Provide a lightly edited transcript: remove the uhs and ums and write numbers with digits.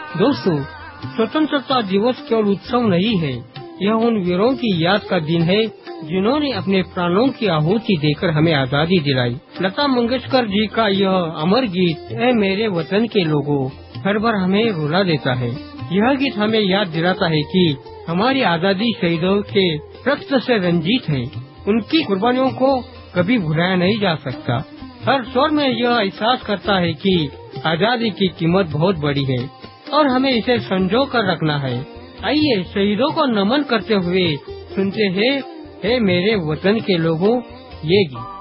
दोस्तों, स्वतंत्रता दिवस केवल उत्सव नहीं है, यह उन वीरों की याद का दिन है जिन्होंने अपने प्राणों की आहुति देकर हमें आजादी दिलाई। लता मंगेशकर जी का यह अमर गीत ऐ मेरे वतन के लोगों हर बार हमें रुला देता है। यह गीत हमें याद दिलाता है कि हमारी आजादी शहीदों के रक्त से रंजीत है। उनकी कुर्बानियों को कभी भुलाया नहीं जा सकता। हर स्वर में यह एहसास करता है कि आजादी की कीमत बहुत बड़ी है और हमें इसे संजो कर रखना है। आइए शहीदों को नमन करते हुए सुनते हैं हे मेरे वतन के लोगों ये गीत।